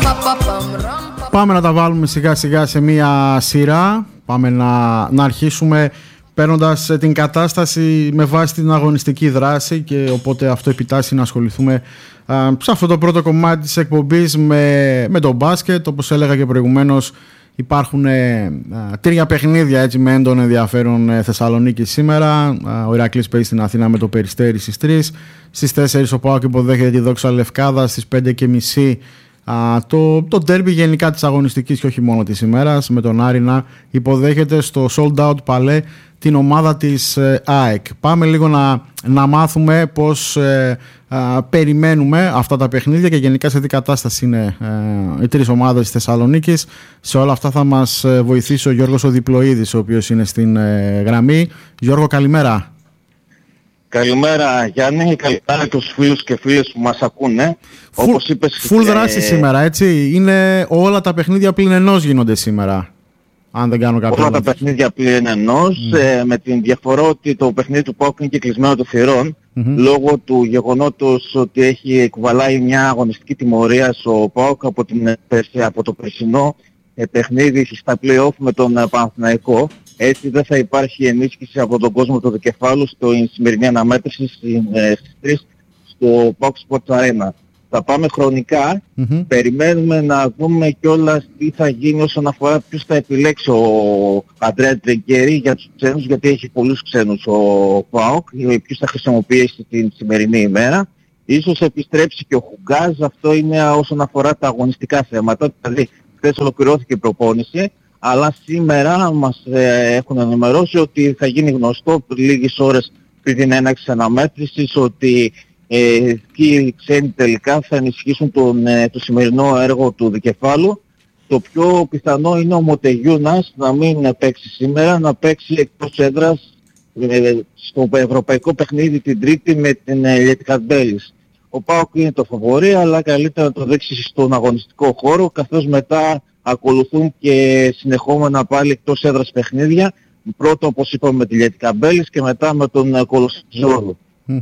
Πάμε να τα βάλουμε σιγά σιγά σε μία σειρά. Πάμε να αρχίσουμε παίρνοντας την κατάσταση με βάση την αγωνιστική δράση, και οπότε αυτό επιτάσσει να ασχοληθούμε σε αυτό το πρώτο κομμάτι της εκπομπής με το μπάσκετ. Όπως έλεγα και προηγουμένως, υπάρχουν τρία παιχνίδια έτσι, με έντονο ενδιαφέρον Θεσσαλονίκη σήμερα. Ο Ηρακλής παίζει στην Αθήνα με το Περιστέρι στις 3. Στις 4 ο ΠΑΟΚ υποδέχεται τη Δόξα Λευκάδα. Στις 5:30 το ντέρμπι γενικά της αγωνιστικής και όχι μόνο της ημέρας, με τον Άρη να υποδέχεται στο sold out παλέ την ομάδα της ΑΕΚ. Πάμε λίγο να μάθουμε πώς περιμένουμε αυτά τα παιχνίδια και γενικά σε τι κατάσταση είναι οι τρεις ομάδες της Θεσσαλονίκης. Σε όλα αυτά θα μας βοηθήσει ο Γιώργος ο Διπλοίδης, ο οποίος είναι στην γραμμή. Γιώργο, καλημέρα. Καλημέρα Γιάννη, καλημέρα και στους φίλους και φίλες που μας ακούνε. Όπως είπες, full δράση σήμερα, έτσι. Είναι όλα τα παιχνίδια πλην ενός γίνονται σήμερα, αν δεν κάνω κάποιο. Όλα τα παιχνίδια πλην ενός, με την διαφορά ότι το παιχνίδι του ΠΑΟΚ είναι και κλεισμένο των θυρών, λόγω του γεγονότος ότι έχει κουβαλάει μια αγωνιστική τιμωρία στο ΠΑΟΚ από το περσινό παιχνίδι στα play-off με τον Παναθηναϊκό. Έτσι δεν θα υπάρχει ενίσχυση από τον κόσμο του δικεφάλου στην σημερινή αναμέτρηση στις 3 στο PAOK Sports Arena. Θα πάμε χρονικά, περιμένουμε να δούμε κιόλας τι θα γίνει όσον αφορά ποιους θα επιλέξει ο Αντρέα Τρεγκέρι για τους ξένους, γιατί έχει πολλούς ξένους ο PAOK, ποιους θα χρησιμοποιήσει την σημερινή ημέρα. Ίσως επιστρέψει και ο Χουγκάζ, αυτό είναι όσον αφορά τα αγωνιστικά θέματα, δηλαδή χθες ολοκληρώθηκε η προπόνηση. Αλλά σήμερα μας έχουν ενημερώσει ότι θα γίνει γνωστό λίγες ώρες πριν την έναρξη της αναμέτρησης ότι οι ξένοι τελικά θα ενισχύσουν το σημερινό έργο του δικεφάλου. Το πιο πιθανό είναι ο Μοτεγιούνας να μην παίξει σήμερα, να παίξει εκτός έδρας στο ευρωπαϊκό παιχνίδι την Τρίτη με την Λιετικαντμπέλης. Ο ΠΑΟΚ είναι το φαβορί, αλλά καλύτερα να το δείξει στον αγωνιστικό χώρο, καθώς μετά ακολουθούν και συνεχόμενα πάλι εκτός έδρας παιχνίδια. Πρώτο, όπως είπαμε, με τη Λιετικαντμπέλης και μετά με τον Κολοσσιζόρου.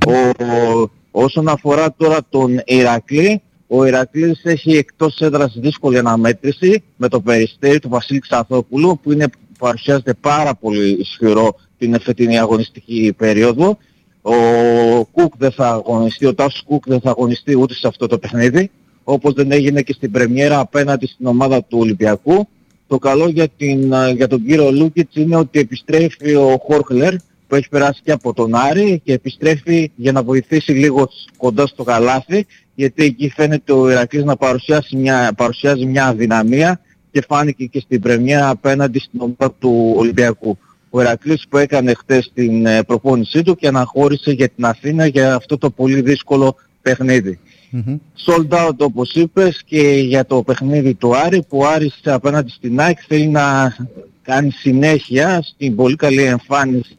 Όσον αφορά τώρα τον Ηρακλή, ο Ηρακλής έχει εκτός έδρας δύσκολη αναμέτρηση με το Περιστέρι του Βασίλη Ξανθόπουλου, που παρουσιάζεται πάρα πολύ ισχυρό την φετινή αγωνιστική περίοδο. Ο Κουκ δεν θα αγωνιστεί, ο Τάσος Κουκ δεν θα αγωνιστεί ούτε σε αυτό το παιχνίδι, όπως δεν έγινε και στην πρεμιέρα απέναντι στην ομάδα του Ολυμπιακού. Το καλό για τον κύριο Λούκιτς είναι ότι επιστρέφει ο Χόρχλερ, που έχει περάσει και από τον Άρη, και επιστρέφει για να βοηθήσει λίγο κοντά στο καλάθι, γιατί εκεί φαίνεται ο Ηρακλής να παρουσιάζει μια αδυναμία και φάνηκε και στην πρεμιέρα απέναντι στην ομάδα του Ολυμπιακού. Ο Ηρακλής που έκανε χτες την προπόνησή του και αναχώρησε για την Αθήνα για αυτό το πολύ δύσκολο παιχνίδι. Sold out, όπως είπες, και για το παιχνίδι του Άρη, που ο Άρης απέναντι στην ΑΕΚ θέλει να κάνει συνέχεια στην πολύ καλή εμφάνιση,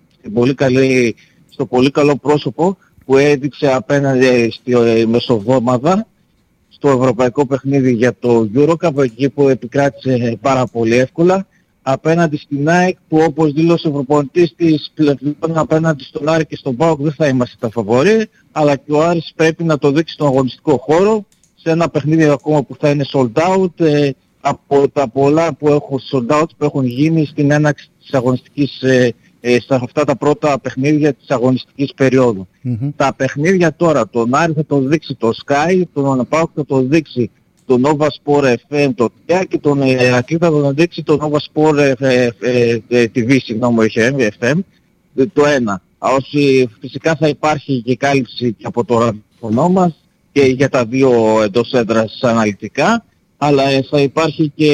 στο πολύ καλό πρόσωπο που έδειξε απέναντι στη μεσοβδόμαδα στο ευρωπαϊκό παιχνίδι για το EuroCup, εκεί που επικράτησε πάρα πολύ εύκολα, απέναντι στην ΑΕΚ, που όπως δήλωσε ο προπονητής της, πλέον απέναντι στον Άρη και στον ΠΑΟΚ δεν θα είμαστε τα φαβορί, αλλά και ο Άρης πρέπει να το δείξει στον αγωνιστικό χώρο, σε ένα παιχνίδι ακόμα που θα είναι sold out, από τα πολλά που έχουν sold out που έχουν γίνει στην έναρξη της αγωνιστικής, σε αυτά τα πρώτα παιχνίδια της αγωνιστικής περίοδου. Τα παιχνίδια τώρα, τον Άρη θα το δείξει το Sky, τον ΠΑΟΚ θα το δείξει το Nova Sport FM, το ΤΕΑ, και τον Ηρακλή θα τον δείξει το Nova Sport TV, FM, το ένα. Όσοι φυσικά θα υπάρχει και κάλυψη και από το ραδιοφωνό μας και για τα δύο εντός έδρας αναλυτικά, αλλά θα υπάρχει και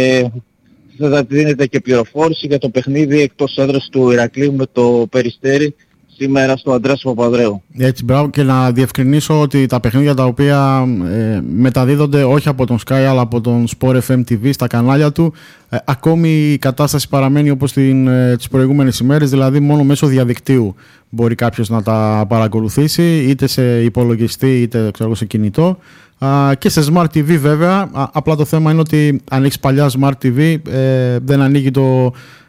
θα δίνεται και πληροφόρηση για το παιχνίδι εκτός έδρας του Ηρακλείου με το Περιστέρι σήμερα στο Αντρέας Παπανδρέου. Έτσι, μπράβο, και να διευκρινίσω ότι τα παιχνίδια τα οποία μεταδίδονται όχι από τον Sky αλλά από τον Sport FM TV στα κανάλια του, ακόμη η κατάσταση παραμένει όπως τις προηγούμενες ημέρες, δηλαδή μόνο μέσω διαδικτύου μπορεί κάποιος να τα παρακολουθήσει, είτε σε υπολογιστή είτε σε κινητό. Και σε Smart TV βέβαια, απλά το θέμα είναι ότι αν έχεις παλιά Smart TV δεν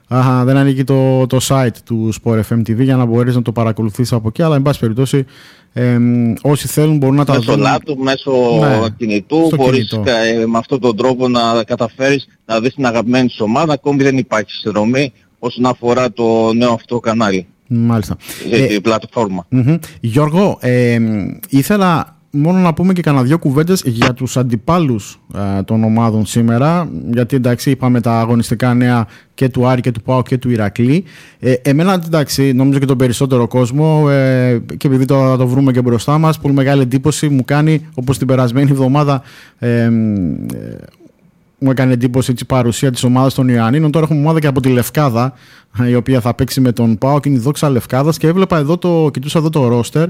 ανοίγει το site του Sport FM TV για να μπορείς να το παρακολουθήσεις από εκεί, αλλά εν πάση περιπτώσει Όσοι θέλουν μπορούν να τα δουν. Μέσω λάπτοπ, μέσω κινητού, μπορείς με αυτόν τον τρόπο να καταφέρεις να δεις την αγαπημένη σου ομάδα, ακόμη δεν υπάρχει συνδρομή όσον αφορά το νέο αυτό κανάλι. Μάλιστα. Την πλατφόρμα. Γιώργο, ήθελα μόνο να πούμε και κανένα δυο κουβέντες για τους αντιπάλους των ομάδων σήμερα, γιατί εντάξει είπαμε τα αγωνιστικά νέα και του Άρη και του ΠΑΟΚ και του Ηρακλή. Εμένα εντάξει, νομίζω και τον περισσότερο κόσμο, και επειδή τώρα θα το βρούμε και μπροστά μας, πολύ μεγάλη εντύπωση μου κάνει, όπως την περασμένη εβδομάδα μου έκανε εντύπωση η παρουσία της ομάδας των Ιωαννίνων. Τώρα έχουμε ομάδα και από τη Λευκάδα, η οποία θα παίξει με τον ΠΑΟΚ, είναι η Δόξα Λευκάδας, και έβλεπα εδώ κοιτούσα εδώ το ρόστερ.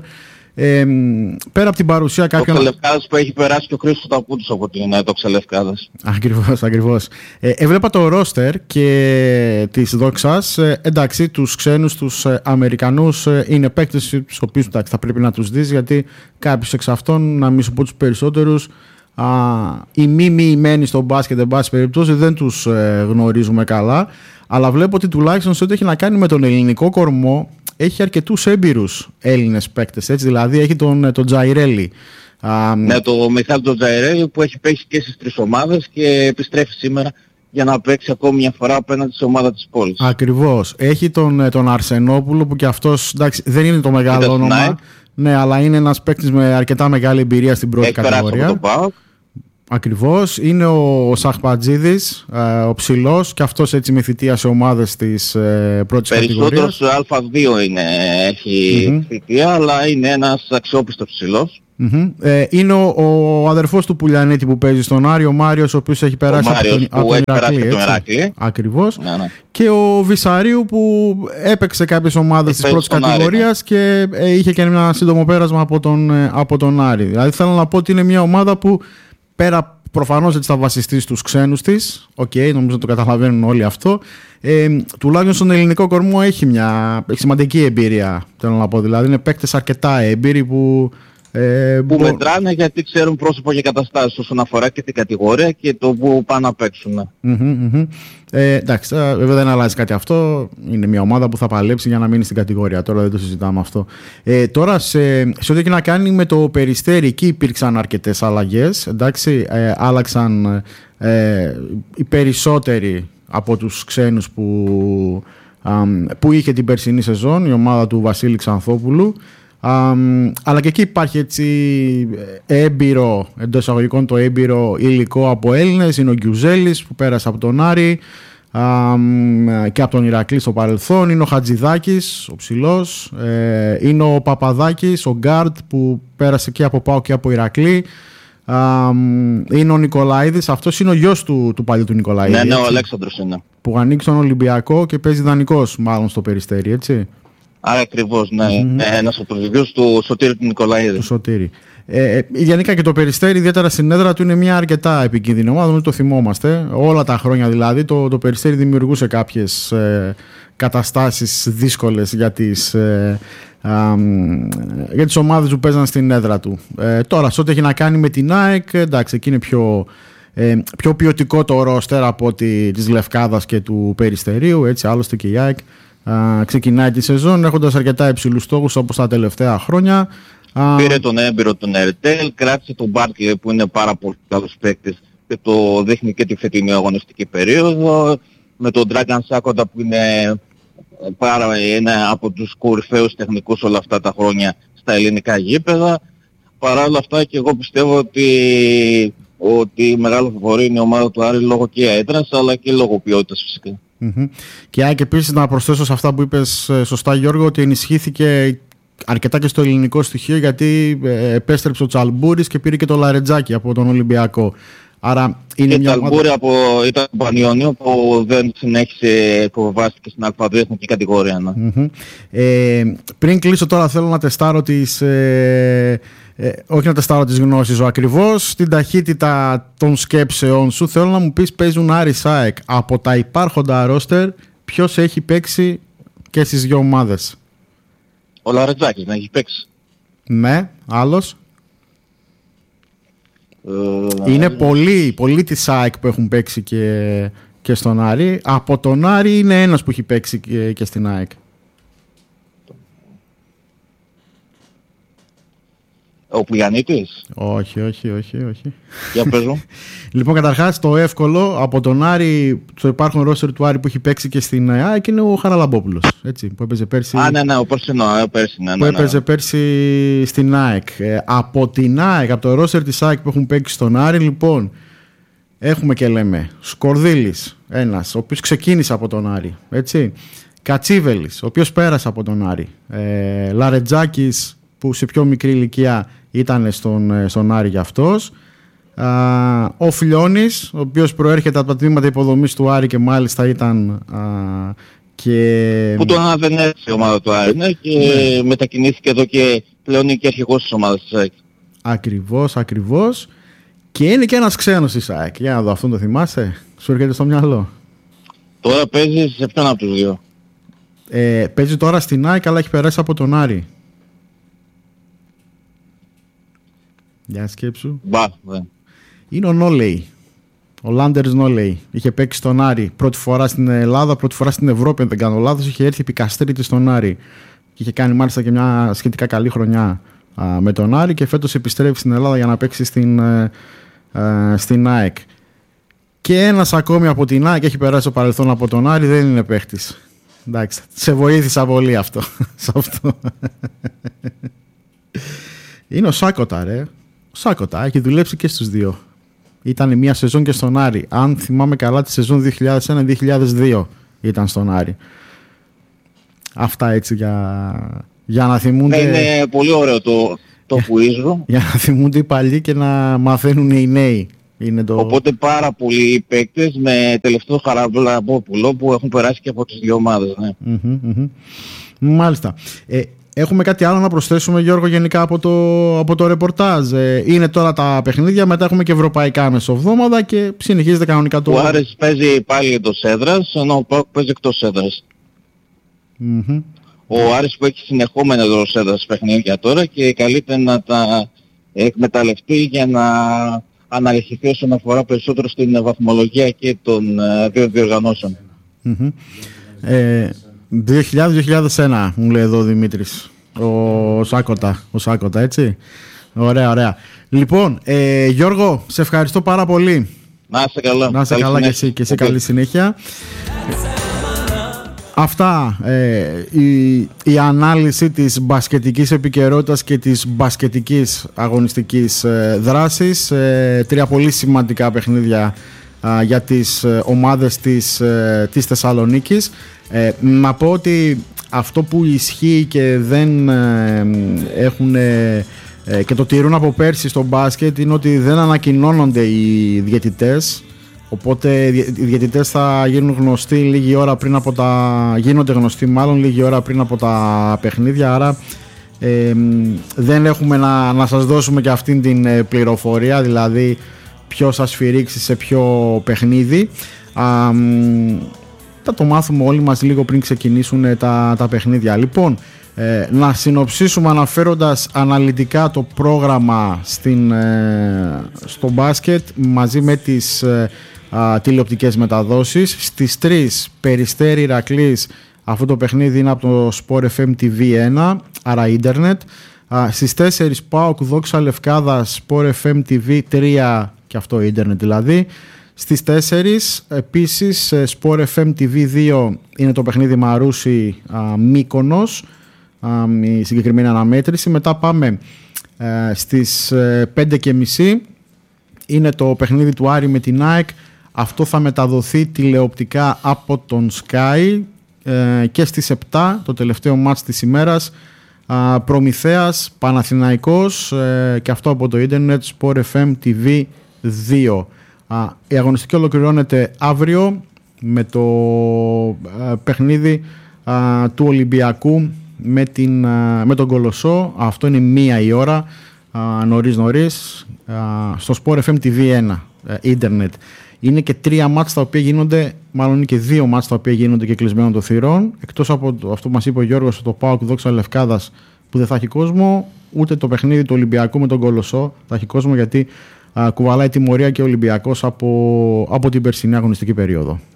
Πέρα από την παρουσία κάποιων. Δόξα Λευκάδας που έχει περάσει και ο Χρήστος Ταπούτης από την Δόξα Λευκάδας. Ακριβώς. Έβλεπα το ρόστερ και της Δόξας. Εντάξει, τους ξένους, τους Αμερικανούς είναι παίκτες τους οποίους θα πρέπει να τους δεις, γιατί κάποιους εξ αυτών, να μην σου πω τους περισσότερους, οι μη μοιημένοι στο μπάσκετ, εν πάση περιπτώσει, δεν τους γνωρίζουμε καλά. Αλλά βλέπω ότι τουλάχιστον σε ό,τι έχει να κάνει με τον ελληνικό κορμό, έχει αρκετούς έμπειρους Έλληνες παίκτες, έτσι, δηλαδή έχει τον Τζαϊρέλη. Ναι, τον Μιχάλη τον Τζαϊρέλη που έχει παίξει και στις τρεις ομάδες και επιστρέφει σήμερα για να παίξει ακόμη μια φορά απέναντι στην ομάδα της πόλης. Ακριβώς. Έχει τον Αρσενόπουλο που και αυτός, εντάξει, δεν είναι το μεγάλο όνομα, ναι, αλλά είναι ένας παίκτης με αρκετά μεγάλη εμπειρία στην πρώτη κατηγορία. Ακριβώς. Είναι ο Σαχπατζίδης, ο ψηλός, και αυτός έτσι με θητεία σε ομάδες της πρώτης κατηγορίας. Περισσότερο στο Α2 έχει θητεία, αλλά είναι ένας αξιόπιστος ψηλός. Είναι ο αδερφός του Πουλιανίτη που παίζει στον Άρη, ο Μάριος, ο οποίος έχει περάσει από τον Ηρακλή. Ακριβώς. Ναι. Και ο Βυσαρίου που έπαιξε κάποιες ομάδες της πρώτης κατηγορίας και είχε και ένα σύντομο πέρασμα από τον Άρη. Δηλαδή θέλω να πω ότι είναι μια ομάδα που πέρα προφανώς έτσι θα βασιστεί στους ξένους της, νομίζω το καταλαβαίνουν όλοι αυτό, τουλάχιστον στον ελληνικό κορμό έχει σημαντική εμπειρία, θέλω να πω, δηλαδή είναι παίκτες αρκετά έμπειροι που μετράνε, γιατί ξέρουν πρόσωπο και καταστάσεις όσον αφορά και την κατηγορία και το που πάνε να παίξουν. Εντάξει, βέβαια δεν αλλάζει κάτι αυτό. Είναι μια ομάδα που θα παλέψει για να μείνει στην κατηγορία. Τώρα δεν το συζητάμε αυτό. Τώρα σε ό,τι έχει να κάνει με το Περιστέρι, εκεί υπήρξαν αρκετές αλλαγές. Εντάξει, άλλαξαν οι περισσότεροι από τους ξένους που είχε την περσινή σεζόν, η ομάδα του Βασίλη Ξανθόπουλου. Αλλά και εκεί υπάρχει έτσι έμπειρο, εντός εισαγωγικών το έμπειρο υλικό από Έλληνες. Είναι ο Γκιουζέλης που πέρασε από τον Άρη και από τον Ηρακλή στο παρελθόν. Είναι ο Χατζηδάκης, ο ψηλός. Είναι ο Παπαδάκης, ο γκάρντ που πέρασε και από ΠΑΟΚ και από Ηρακλή. Είναι ο Νικολαίδης, αυτός είναι ο γιος του παλιού του Νικολαίδη. Ναι, ο Αλέξανδρος είναι. Που ανοίξει τον Ολυμπιακό και παίζει δανεικός μάλλον στο Περιστέρι, έτσι. Άρα ακριβώς, ναι. Ένας από τους βιβλίους του Σωτήρη του Νικολαίδη. Του Σωτήρη. Γενικά και το Περιστέρι, ιδιαίτερα στην έδρα του, είναι μια αρκετά επικίνδυνη ομάδα, νομίζω το θυμόμαστε. Όλα τα χρόνια δηλαδή το Περιστέρι δημιουργούσε κάποιες καταστάσεις δύσκολες για τις ομάδες που παίζαν στην έδρα του. Τώρα, σε ό,τι έχει να κάνει με την ΑΕΚ, εντάξει, εκεί είναι πιο ποιοτικό το ρόστερ από της Λευκάδας και του Περιστερίου, έτσι, άλλωστε και η ΑΕΚ ξεκινάει τη σεζόν έχοντας αρκετά υψηλούς στόχους όπως τα τελευταία χρόνια. Πήρε τον έμπειρο τον Ερτέλ, κράτησε τον Μπάρκλε που είναι πάρα πολύ καλός παίκτης και το δείχνει και τη φετινή αγωνιστική περίοδο, με τον Dragan Σάκοντα που είναι από τους κορυφαίους τεχνικούς όλα αυτά τα χρόνια στα ελληνικά γήπεδα. Παρά όλα αυτά και εγώ πιστεύω ότι η μεγάλη φοβορή είναι η ομάδα του Άρη λόγω και έδρας αλλά και λόγω ποιότητας φυσικά. Και επίσης να προσθέσω σε αυτά που είπες σωστά, Γιώργο, ότι ενισχύθηκε αρκετά και στο ελληνικό στοιχείο, γιατί επέστρεψε ο Τσαλμπούρης και πήρε και το Λαρετζάκι από τον Ολυμπιακό. Άρα είναι και μια Τσαλμπούρη ήταν από Πανιόνιο που δεν συνέχισε, που βάστηκε στην Α2 εθνική κατηγορία. Πριν κλείσω τώρα θέλω να τεστάρω όχι να τεστάρω τις γνώσεις σου ακριβώς, την ταχύτητα των σκέψεών σου. Θέλω να μου πεις, παίζουν Άρη ΣΑΕΚ, από τα υπάρχοντα ρόστερ ποιος έχει παίξει και στις δύο ομάδες? Ο Λαρετζάκης να έχει παίξει. Ναι, άλλος? Είναι πολλοί της ΣΑΕΚ που έχουν παίξει και στον Άρη. Από τον Άρη είναι ένας που έχει παίξει και στην ΑΕΚ. Ο Πουλιανίτης? Όχι. Για πες μου. Λοιπόν, καταρχάς το εύκολο από τον Άρη, στο υπάρχον ρόστερ του Άρη που έχει παίξει και στην ΑΕΚ, είναι ο Χαραλαμπόπουλος, έτσι, που έπαιζε πέρσι. Ναι, ο Περσινό, που έπαιζε πέρσι στην ΑΕΚ. Από την ΑΕΚ, από το ρόστερ της ΑΕΚ που έχουν παίξει στον Άρη, λοιπόν, έχουμε και λέμε Σκορδίλης, ένας, ο οποίος ξεκίνησε από τον Άρη, έτσι. Κατσίβελης, ο οποίος πέρασε από τον Άρη. Λαρετζάκης, που σε πιο μικρή ηλικία ήταν στον Άρη για αυτός. Ο Φλιώνης, ο οποίος προέρχεται από τα τμήματα υποδομής του Άρη και μάλιστα ήταν και... που τον αναβενέσει η ομάδα του Άρη, ναι, και μετακινήθηκε εδώ και πλέον είναι και αρχηγός της ομάδας της ΑΕΚ. Ακριβώς. Και είναι και ένας ξένος της ΑΕΚ. Για να δω, αυτόν το θυμάσαι? Σου έρχεται στο μυαλό? Τώρα παίζει σε ποιον από τους δύο? Παίζει τώρα στην ΑΕΚ, αλλά έχει περάσει από τον Άρη. Για σκέψου. Είναι ο Νόλεϊ. Ο Λάντερς Νόλεϊ. Είχε παίξει στον Άρη πρώτη φορά στην Ελλάδα, πρώτη φορά στην Ευρώπη, αν δεν κάνω λάθος. Είχε έρθει επί Καστρίτη στον Άρη και είχε κάνει μάλιστα και μια σχετικά καλή χρονιά με τον Άρη, και φέτος επιστρέφει στην Ελλάδα για να παίξει στην ΑΕΚ. Και ένας ακόμη από την ΑΕΚ, έχει περάσει το παρελθόν από τον Άρη, δεν είναι παίχτης. Εντάξει, σε βοήθησα πολύ αυτό. Είναι ο Σάκοτα, ρε. Ο Σάκοτα έχει δουλέψει και στους δύο. Ήταν μια σεζόν και στον Άρη. Αν θυμάμαι καλά, τη σεζόν 2001-2002 ήταν στον Άρη. Αυτά έτσι για να θυμούνται. Είναι πολύ ωραίο το πουίζο. Για να θυμούνται οι παλιοί και να μαθαίνουν οι νέοι. Οπότε πάρα πολλοί παίκτες με τελευταίο Χαραλαμπόπουλο που έχουν περάσει και από τις δύο ομάδες. Ναι. Μάλιστα. Έχουμε κάτι άλλο να προσθέσουμε, Γιώργο, γενικά από το ρεπορτάζ? Είναι τώρα τα παιχνίδια, μετά έχουμε και ευρωπαϊκά μεσοβδόμαδα και συνεχίζεται κανονικά το... Ο Άρης παίζει πάλι εντός έδρας, ενώ ο ΠΑΟΚ παίζει εκτός έδρας. Ο Άρης που έχει συνεχόμενα εντός έδρας παιχνίδια τώρα και καλείται να τα εκμεταλλευτεί για να αναλυθεί όσον αφορά περισσότερο στην βαθμολογία και των δύο διοργανώσεων. 2000-2001 μου λέει εδώ ο Δημήτρης. Ο Σάκοτα, έτσι. Ωραία. Λοιπόν, Γιώργο, σε ευχαριστώ πάρα πολύ. Να είσαι καλά. Να είσαι καλά και εσύ καλή συνέχεια. Αυτά η ανάλυση της μπασκετικής επικαιρότητας και της μπασκετικής αγωνιστικής δράσης. Τρία πολύ σημαντικά παιχνίδια για τις ομάδες της Θεσσαλονίκης. Να πω ότι αυτό που ισχύει και δεν έχουν και το τηρούν από πέρσι στο μπάσκετ είναι ότι δεν ανακοινώνονται οι διαιτητές. Οπότε οι διαιτητές θα γίνουν γνωστοί λίγη ώρα πριν από γίνονται γνωστοί λίγη ώρα πριν από τα παιχνίδια. Άρα δεν έχουμε να σας δώσουμε και αυτήν την πληροφορία, δηλαδή ποιος θα σφυρίξει σε ποιο παιχνίδι. Θα το μάθουμε όλοι μας λίγο πριν ξεκινήσουν τα παιχνίδια. Λοιπόν, να συνοψίσουμε αναφέροντας αναλυτικά το πρόγραμμα στο μπάσκετ μαζί με τις τηλεοπτικές μεταδόσεις. Στις 3 Περιστέρι Ηρακλής, αυτό το παιχνίδι είναι από το Sport FM TV1, άρα ίντερνετ. Στις 4 ΠΑΟΚ Δόξα Λευκάδας, Sport FM TV 3, και αυτό ίντερνετ δηλαδή. Στις 4 επίσης Sport FM TV 2 είναι το παιχνίδι Μαρούσι Μύκονος, η συγκεκριμένη αναμέτρηση. Μετά πάμε στις 5:30, είναι το παιχνίδι του Άρη με την ΑΕΚ. Αυτό θα μεταδοθεί τηλεοπτικά από τον Sky. Και στις 7, το τελευταίο μάτς της ημέρας, Προμηθέας Παναθηναϊκός, και αυτό από το ίντερνετ, Sport FM TV 2. Η αγωνιστική ολοκληρώνεται αύριο με το παιχνίδι του Ολυμπιακού με τον Κολοσσό. Αυτό είναι 1 η ώρα, νωρίς, στο Sport FM TV1 ίντερνετ. Είναι και 3 μάτς τα οποία γίνονται, μάλλον είναι και 2 μάτς τα οποία γίνονται και κλεισμένων των θυρών. Εκτός από αυτό που μας είπε ο Γιώργος, το ΠΑΟΚ Δόξα Λευκάδας που δεν θα έχει κόσμο, ούτε το παιχνίδι του Ολυμπιακού με τον Κολοσσό θα έχει κόσμο, γιατί κουβαλάει τιμωρία και ο Ολυμπιακός από την περσινή αγωνιστική περίοδο.